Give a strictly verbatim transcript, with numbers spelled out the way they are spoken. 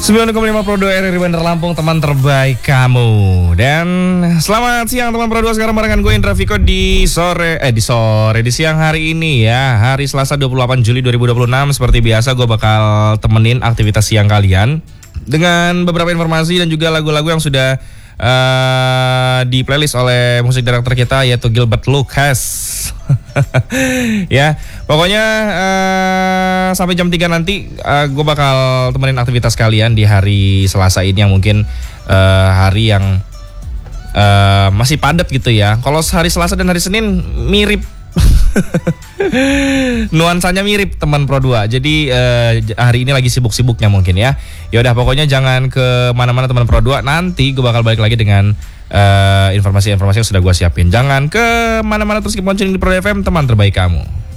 sembilan koma lima Pro dua R R I Bandar Lampung, teman terbaik kamu. Dan selamat siang teman Pro dua, sekarang barengan gue Indra Viko di sore Eh di sore, di siang hari ini ya, hari Selasa dua puluh delapan Juli dua ribu dua puluh enam. Seperti biasa gue bakal temenin aktivitas siang kalian dengan beberapa informasi dan juga lagu-lagu yang sudah uh, di playlist oleh musik director kita, yaitu Gilbert Lucas. Ya, pokoknya uh, sampai jam tiga nanti uh, gue bakal temenin aktivitas kalian di hari Selasa ini, yang mungkin uh, hari yang uh, masih padat gitu ya. Kalau hari Selasa dan hari Senin mirip. Nuansanya mirip teman Pro dua. Jadi uh, hari ini lagi sibuk-sibuknya mungkin ya. Ya udah, pokoknya jangan ke mana-mana teman Pro dua. Nanti gue bakal balik lagi dengan uh, informasi-informasi yang sudah gue siapin. Jangan ke mana-mana, terus keep on tuning di Pro F M, teman terbaik kamu.